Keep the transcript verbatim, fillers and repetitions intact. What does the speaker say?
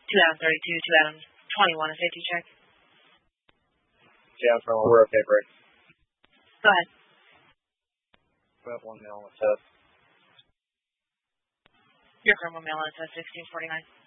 two Adam thirty-two, two Adam twenty-one, a safety check. two Adam twenty-one, we're okay, break. Go ahead. We have one male on the test. Your current one male on the test, sixteen forty-nine.